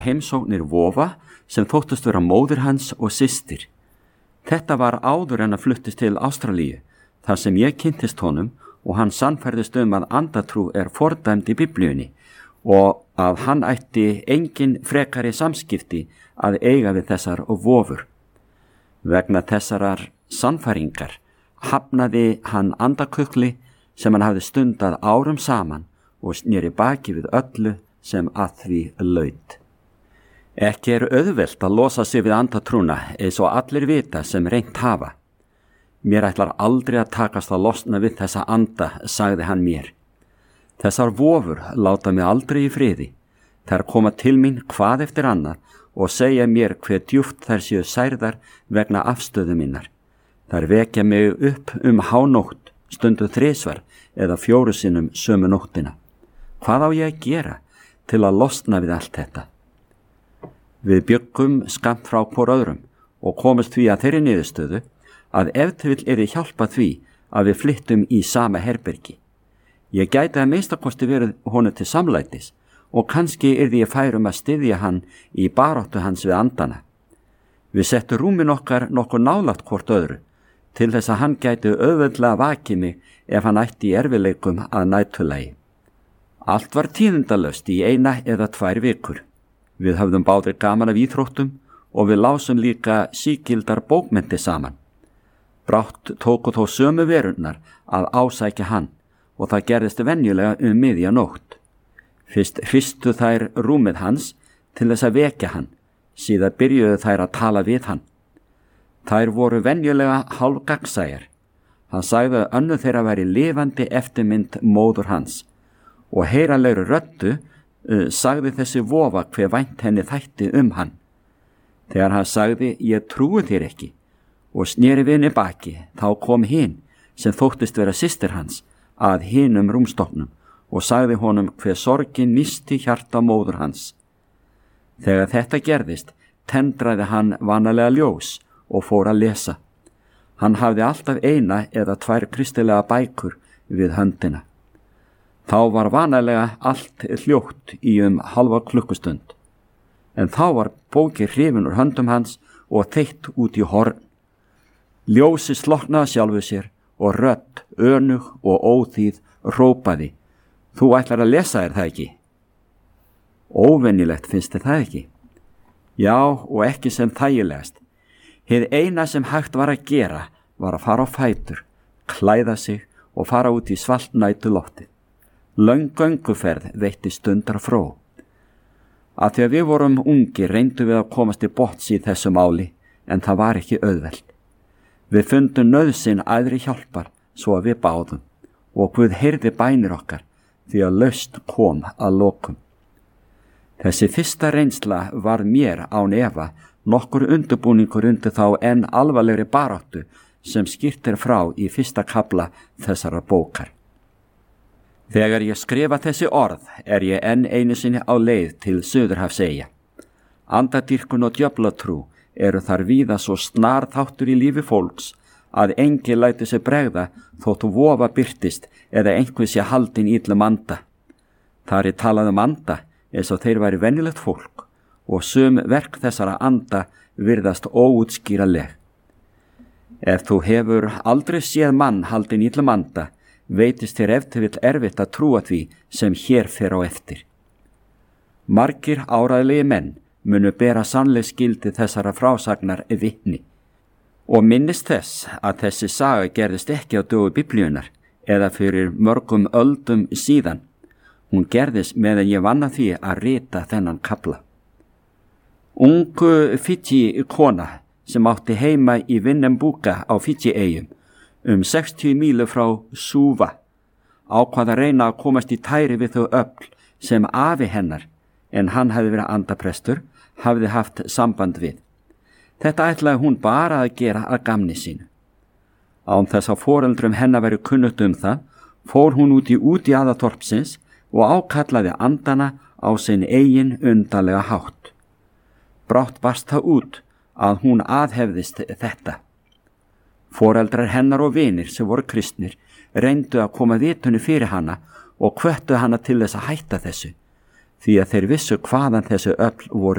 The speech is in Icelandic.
heimsóknir vofa sem þóttust vera móðir hans og systir. Þetta var áður en að fluttist til Ástralíu, þar sem ég kynntist honum og hann sannfærðist að andatrú fordæmd í Biblíunni og að hann ætti engin frekari samskipti að eiga við þessar vofur. Vegna þessarar sannfæringar hafnaði hann andakukli sem hann hafði stundað árum saman og sneri baki við öllu sem að því laut. Ekki auðvelt að losa sig við andatrúna eins og allir vita sem reynt hafa. Mér ætlar aldrei að takast að losna við þessa anda, sagði hann mér. Þessar vofur láta mig aldrei í friði. Þær koma til mín hvað eftir annað og segja mér hve djúpt þær séu særðar vegna afstöðu minnar. Þær vekja mig upp hánótt, stundu 3 eða 4 sinnum sömu nóttina. Hvað á ég að gera til að losna við allt þetta? Við bjöggum skammt frá hvor öðrum og komust því að þeirri niðurstöðu að ef til vill hjálpa því að við flyttum í sama herbergi. Ég gæti að minnstakosti verið honum til samlætis og kannski ég fær að styðja hann í baráttu hans við andana. Við settum rúmin okkar nokkuð nálægt hvort öðru til þess að hann gæti auðveldlega vakið mig ef hann ætti í erfiðleikum að næturlagi. Allt var tíðindalaust í 1 eða 2 vikur. Við höfðum báðir gaman af íþróttum og við lásum líka sígildar bókmenntir saman. Brátt tóku þó sömu verurnar að ásækja hann og það gerðist venjulega miðja nótt. Fyrst hristu þær rúmið hans til þess að vekja hann, síðan byrjuðu þær að tala við hann. Þær voru venjulega hálfgagnsæjar. Hann sagði að önnur þeirra væri lifandi eftirmynd móður hans og heyranlegri röddu sagði þessi vofa hve vænt henni þætti hann. Þegar hann sagði ég trúi þér ekki og sneri við henni baki, þá kom hin sem þóttist vera systir hans að hinum rúmstokknum og sagði honum hve sorgin nísti hjarta móður hans. Þegar þetta gerðist tendraði hann vanalega ljós og fór að lesa. Hann hafði alltaf 1 eða 2 kristilega bækur við höndina. Þá var vanalega allt hljótt í halva klukkustund, en þá var bókin hrifin úr höndum hans og þeytt út í horn. Ljósið slokknaði sjálfu sér og rödd, önug og óþýð hrópaði, þú ætlar að lesa það ekki? Óvenjulegt finnst þér það ekki? Já, og ekki sem þægilegast. Hið eina sem hægt var að gera var að fara á fætur, klæða sig og fara út í svalt næturloftið. Löng gönguferð veitti stundar fró. Að því að við vorum ungi reyndum við að komast í botns í þessu máli, en það var ekki auðvelt. Við fundum nauðsyn æðri hjálpar svo að við báðum og Guð heyrði bænir okkar því að lausn kom að lokum. Þessi fyrsta reynsla var mér án efa nokkur undirbúningur undir þá enn alvarlegri baráttu sem skýrt frá í 1. kafla þessara bókar. Þegar ég skrifa þessi orð ég enn einu sinni á leið til Suðurhafseyja. Andadýrkun og djöflatrú eru þar víða svo snar þáttur í lífi fólks að enginn lætur sig bregða þótt vofa birtist eða einhver sé haldinn illum anda. Þar talað anda eins og þeir væri venjulegt fólk og sum verk þessara anda virðast óútskýranleg. Ef þú hefur aldrei séð mann haldinn illum anda, veitist þér ef til vill erfitt að trúa því sem hér fer á eftir. Margir áræðlegi menn munu bera sannleiksgildi þessara frásagnar vitni og minnist þess að þessi saga gerðist ekki á dögum Biblíunnar eða fyrir mörgum öldum síðan. Hún gerðist meðan ég vann að því að rita þennan kafla. Ungu Fiji-kona sem átti heima í Winnemucca á Fiji-eyjum 60 mílu frá Suva ákvað að reyna að komast í tæri við þau öfl sem afi hennar, en hann hefði verið andaprestur, hafði haft samband við. Þetta ætlaði hún bara að gera að gamni sínu. Án þess að foreldrum hennar verið kunnugt það, fór hún út í aðatorpsins og ákallaði andana á sinn eigin undarlega hátt. Brátt barst það út að hún aðhefðist þetta. Foreldrar hennar og vinir sem voru kristnir reyndu að koma vitunni fyrir hana og hvöttu hana til þess að hætta þessu, því að þeir vissu hvaðan þessu öfl voru